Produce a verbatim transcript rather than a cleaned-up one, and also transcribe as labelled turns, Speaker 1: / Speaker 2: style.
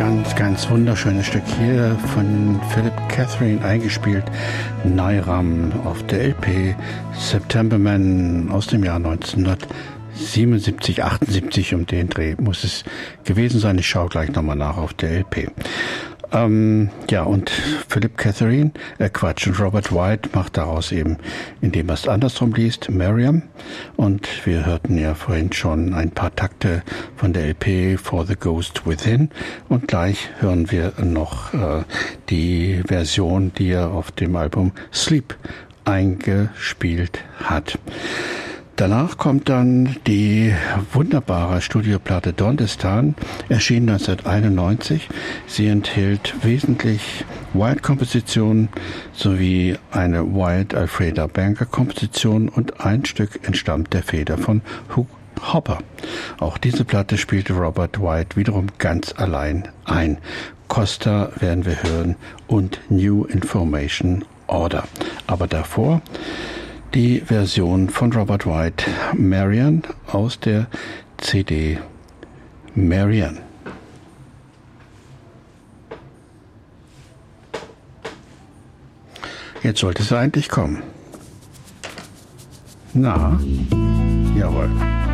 Speaker 1: Ganz, ganz wunderschönes Stück hier von Philip Catherine eingespielt. Nairam auf der L P September Man aus dem Jahr neunzehnhundertsiebenundsiebzig, achtundsiebzig, um den Dreh muss es gewesen sein. Ich schaue gleich nochmal nach auf der L P. Ähm, ja, und Philip Catherine, äh Quatsch, und Robert White macht daraus eben, indem er es andersrum liest, Miriam. Und wir hörten ja vorhin schon ein paar Takte von der L P For the Ghost Within. Und gleich hören wir noch äh, die Version, die er auf dem Album Sleep eingespielt hat. Danach kommt dann die wunderbare Studioplatte Dondestan, erschien neunzehnhunderteinundneunzig. Sie enthält wesentlich White-Kompositionen sowie eine White-Alfreda-Banker-Komposition und ein Stück entstammt der Feder von Hugh Hopper. Auch diese Platte spielte Robert White wiederum ganz allein ein. Costa werden wir hören und New Information Order. Aber davor die Version von Robert White, Marian, aus der C D Marian. Jetzt sollte es eigentlich kommen. Na, jawohl.